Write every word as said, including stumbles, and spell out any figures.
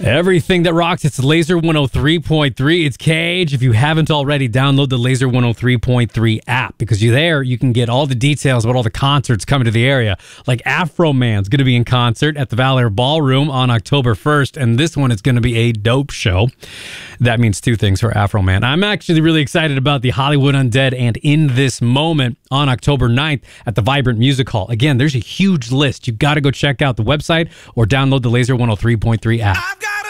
Everything that rocks, it's Laser one oh three point three. It's Cage. If you haven't already, download the Laser one oh three point three app, because you're there, you can get all the details about all the concerts coming to the area. Like Afroman's going to be in concert at the Valor Ballroom on October first, and this one is going to be a dope show. That means two things for Afroman. I'm actually really excited about the Hollywood Undead and In This Moment on October ninth at the Vibrant Music Hall. Again, there's a huge list. You got to go check out the website or download the Laser one oh three point three app. I've got